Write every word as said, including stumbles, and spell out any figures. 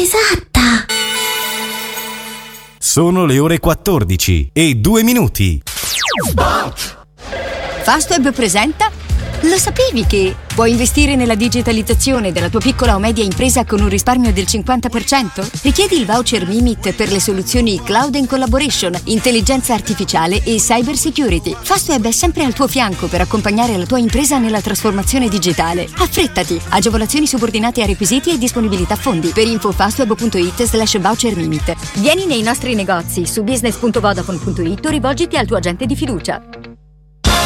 esatta. Sono le ore quattordici e due minuti. Fastweb presenta. Lo sapevi che puoi investire nella digitalizzazione della tua piccola o media impresa con un risparmio del cinquanta per cento? Richiedi il voucher Mimit per le soluzioni Cloud and Collaboration, intelligenza artificiale e cyber security. Fastweb è sempre al tuo fianco per accompagnare la tua impresa nella trasformazione digitale. Affrettati! Agevolazioni subordinate a requisiti e disponibilità fondi. Per info fastweb.it slash voucher Mimit. Vieni nei nostri negozi su business punto vodafone punto it o rivolgiti al tuo agente di fiducia.